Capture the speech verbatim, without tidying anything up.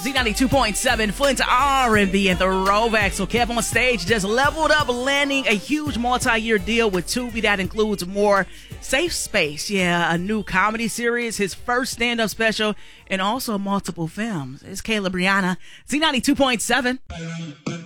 Z ninety-two point seven, Flint R and B and Throwback. So Kev on stage just leveled up, landing a huge multi-year deal with Tubi that includes more Safe Space, yeah, a new comedy series, his first stand-up special, and also multiple films. It's Caleb Rihanna, Z ninety-two point seven.